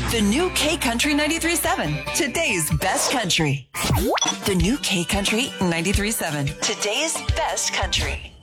The new K Country 93.7, today's best country. The new K Country 93.7, today's best country.